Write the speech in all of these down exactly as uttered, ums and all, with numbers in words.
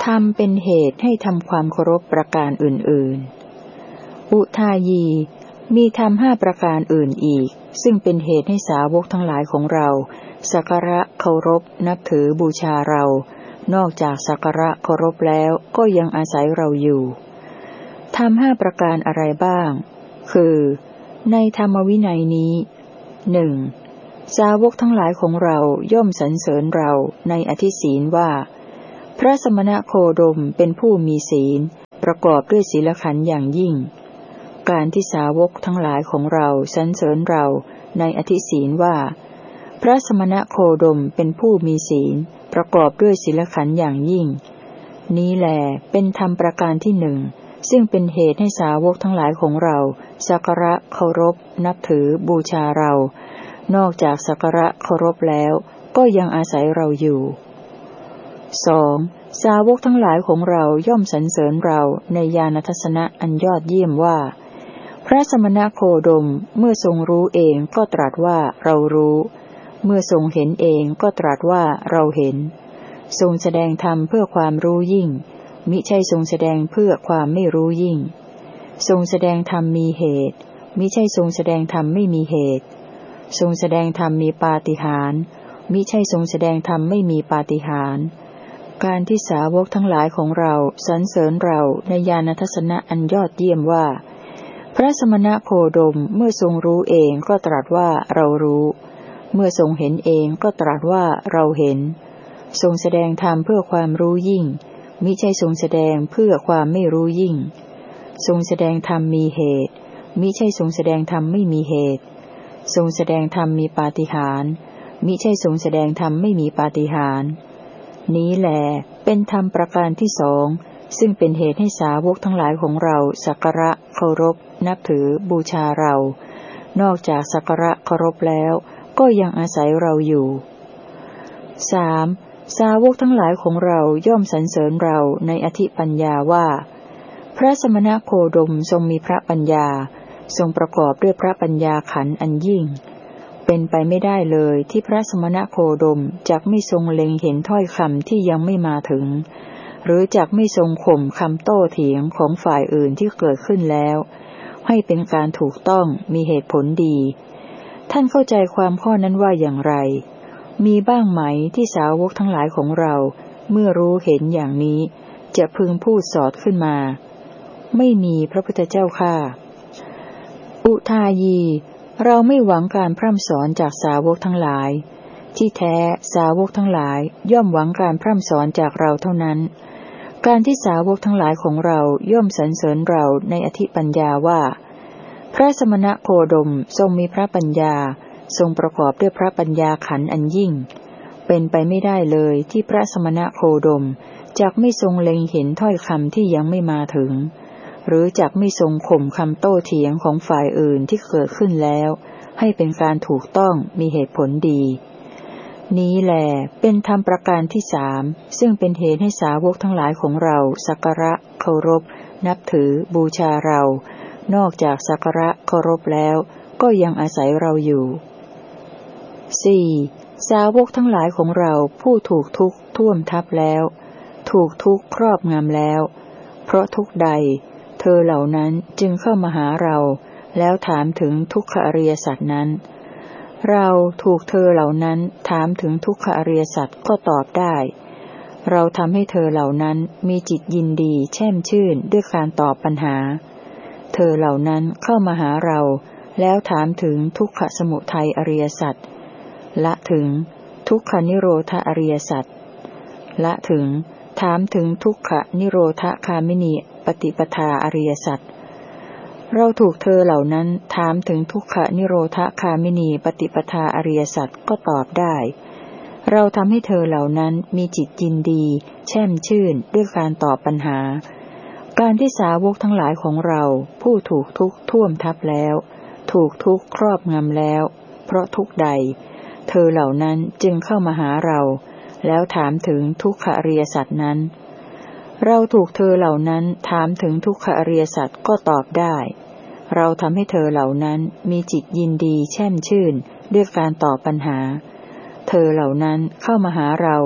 รมเป็นเหตุให้ทำความเคารพประการอื่นๆอุทายีมีธรรมห้าประการอื่นอีกซึ่งเป็นเหตุให้สาวกทั้งหลายของเราสักการะเคารพนับถือบูชาเรานอกจากสักการะเคารพแล้วก็ยังอาศัยเราอยู่ธรรมห้าประการอะไรบ้างคือในธรรมวินัยนี้หนึ่งสาวกทั้งหลายของเราย่อมสรรเสริญเราในอธิศีลว่าพระสมณโคดมเป็นผู้มีศีลประกอบด้วยศีลขันธ์อย่างยิ่งการที่สาวกทั้งหลายของเราสรรเสริญเราในอธิศีลว่าพระสมณโคดมเป็นผู้มีศีลประกอบด้วยศีลขันธ์อย่างยิ่งนี้แลเป็นธรรมประการที่หนึ่งซึ่งเป็นเหตุให้สาวกทั้งหลายของเราสักการะเคารพนับถือบูชาเรานอกจากสักการะเคารพแล้วก็ยังอาศัยเราอยู่สองสาวกทั้งหลายของเราย่อมสรรเสริญเราในญาณทัสสนะอันยอดเยี่ยมว่าพระสมณโคดมเมื่อทรงรู้เองก็ตรัสว่าเรารู้เมื่อทรงเห็นเองก็ตรัสว่าเราเห็นทรงแสดงธรรมเพื่อความรู้ยิ่งมิใช่ทรงแสดงเพื่อความไม่รู้ยิ่งทรงแสดงธรรมมีเหตุมิใช่ทรงแสดงธรรมไม่มีเหตุทรงแสดงธรรมมีปาฏิหาริย์มิใช่ทรงแสดงธรรมไม่มีปาฏิหาริย์การที่สาวกทั้งหลายของเราสรรเสริญเราในญาณทัสสนะอันยอดเยี่ยมว่าพระสมณโคดมเมื่อทรงรู้เองก็ตรัสว่าเรารู้เมื่อทรงเห็นเองก็ตรัสว่าเราเห็นทรงแสดงธรรมเพื่อความรู้ยิ่งมิใช่ทรงแสดงเพื่อความไม่รู้ยิ่งทรงแสดงธรรมมีเหตุมิใช่ทรงแสดงธรรมไม่มีเหตุทรงแสดงธรรมมีปาฏิหาริย์มิใช่ทรงแสดงธรรมไม่มีปาฏิหาริย์นี้แลเป็นธรรมประการที่สองซึ่งเป็นเหตุให้สาวกทั้งหลายของเราสักการะเคารพนับถือบูชาเรานอกจากสักการะเคารพแล้วก็ยังอาศัยเราอยู่สามสาวกทั้งหลายของเราย่อมสรรเสริญเราในอธิปัญญาว่าพระสมณโคดมทรงมีพระปัญญาทรงประกอบด้วยพระปัญญาขันธ์อันยิ่งเป็นไปไม่ได้เลยที่พระสมณโคดมจักไม่ทรงเล็งเห็นถ้อยคำที่ยังไม่มาถึงหรือจักไม่ทรงข่มคำโต้เถียงของฝ่ายอื่นที่เกิดขึ้นแล้วให้เป็นการถูกต้องมีเหตุผลดีท่านเข้าใจความข้อนั้นว่าอย่างไรมีบ้างไหมที่สาวกทั้งหลายของเราเมื่อรู้เห็นอย่างนี้จะพึงพูดสอดขึ้นมาไม่มีพระพุทธเจ้าค่ะอุทายีเราไม่หวังการพร่ำสอนจากสาวกทั้งหลายที่แท้สาวกทั้งหลายย่อมหวังการพร่ำสอนจากเราเท่านั้นการที่สาวกทั้งหลายของเราย่อมสรรเสริญเราในอธิปัญญาว่าพระสมณโคดมทรงมีพระปัญญาทรงประกอบด้วยพระปัญญาขันธ์อันยิ่งเป็นไปไม่ได้เลยที่พระสมณโคดมจักไม่ทรงเล็งเห็นถ้อยคำที่ยังไม่มาถึงหรือจักไม่ทรงข่มคำโต้เถียงของฝ่ายอื่นที่เกิดขึ้นแล้วให้เป็นการถูกต้องมีเหตุผลดีนี้แหลเป็นธรรมประการที่สามซึ่งเป็นเหตุให้สาวกทั้งหลายของเราสักการะเคารพนับถือบูชาเรานอกจากสักการะเคารพแล้วก็ยังอาศัยเราอยู่สี่สาวกทั้งหลายของเราผู้ถูกทุกข์ท่วมทับแล้วถูกทุกข์ครอบงำแล้วเพราะทุกข์ใดเธอเหล่านั้นจึงเข้ามาหาเราแล้วถามถึงทุกขอริยสัจนั้นเราถูกเธอเหล่านั้นถามถึงทุกขอริยสัจก็ตอบได้เราทำให้เธอเหล่านั้นมีจิตยินดีแช่มชื่นด้วยการตอบปัญหาเธอเหล่านั้นเข้ามาหาเราแล้วถามถึงทุกขสมุทัยอริยสัจละถึงทุกขนิโรธอริยสัจละถึงถามถึงทุกขนิโรธคามินีปฏิปทาอริยสัจเราถูกเธอเหล่านั้นถามถึงทุกขนิโรธคามินีปฏิปทาอริยสัจก็ตอบได้เราทำให้เธอเหล่านั้นมีจิตยินดีแช่มชื่นด้วยการตอบปัญหาการที่สาวกทั้งหลายของเราผู้ถูกทุกข์ท่วมทับแล้วถูกทุกข์ครอบงำแล้วเพราะทุกข์ใดเธอเหล่านั้นจึงเข้ามาหาเราแล้วถามถึงทุกขอริยสัจนั้นเราถูกเธอเหล่านั้นถามถึงทุกขอริยสัจก็ตอบได้เราทำให้เธอเหล่านั้นมีจิตยินดีแช่มชื่นด้วยการตอบปัญหาเธอเหล่านั้นเข้ามาหาเรา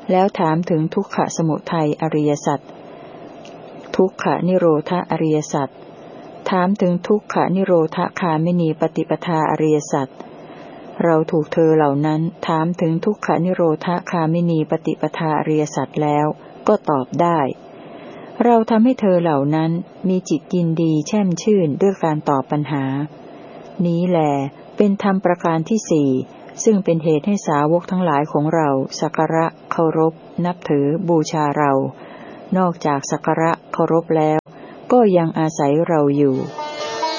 แล้วถามถึงทุกขสมุทัยอริยสัจทุกขนิโรธอริยสัจถามถึงทุกขนิโรธคามินีปฏิปทาอริยสัจเราถูกเธอเหล่านั้นถามถึงทุกขนิโรธคามินีปฏิปทาอริยสัจแล้วก็ตอบได้เราทำให้เธอเหล่านั้นมีจิตยินดีแช่มชื่นด้วยการตอบปัญหานี้แลเป็นธรรมประการที่สี่ซึ่งเป็นเหตุให้สาวกทั้งหลายของเราสักการะเคารพนับถือบูชาเรานอกจากสักการะเคารพแล้วก็ยังอาศัยเราอยู่